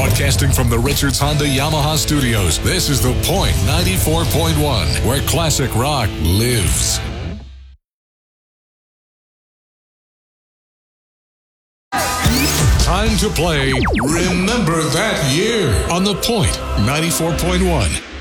Broadcasting from the Richards Honda Yamaha Studios, this is The Point 94.1, where classic rock lives. Time to play Remember That Year on The Point 94.1.